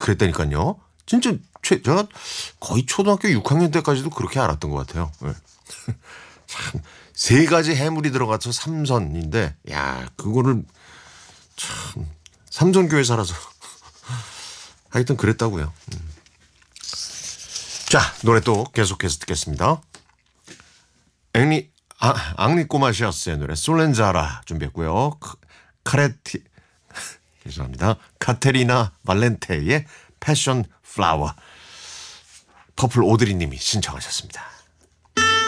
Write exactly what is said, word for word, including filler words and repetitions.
그랬다니까요. 진짜 최, 제가 거의 초등학교 육 학년 때까지도 그렇게 알았던 것 같아요. 네. 참, 세 가지 해물이 들어가서 삼선인데, 야, 그거를 참, 삼선교회 살아서 하여튼 그랬다고요. 음. 자, 노래 또 계속해서 듣겠습니다. 앵리, 아, 앙리 꼬마시아스의 노래 솔렌자라 준비했고요. 카레티, 죄송합니다. 카테리나 발렌테의 패션 플라워. 퍼플 오드리 님이 신청하셨습니다.